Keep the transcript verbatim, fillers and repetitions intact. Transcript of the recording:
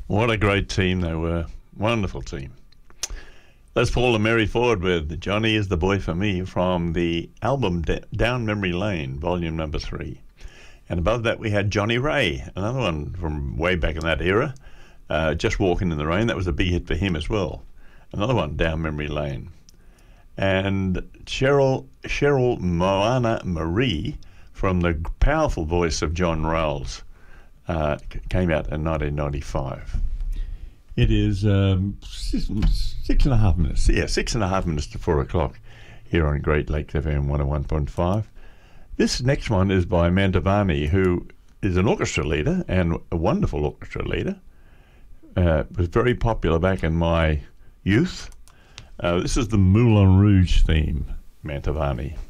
What a great team they were. Wonderful team. Les Paul and Mary Ford with Johnny is the Boy for Me from the album D- Down Memory Lane, volume number three. And above that we had Johnny Ray, another one from way back in that era, uh, Just Walking in the Rain. That was a big hit for him as well. Another one, Down Memory Lane. And Cheryl, Cheryl Moana Marie from the powerful voice of John Rawls uh, came out in nineteen ninety-five. It is um, six, six and a half minutes. Yeah, six and a half minutes to four o'clock here on Great Lakes F M one oh one point five. This next one is by Mantovani, who is an orchestra leader and a wonderful orchestra leader. Uh, was very popular back in my youth. Uh, this is the Moulin Rouge theme, Mantovani.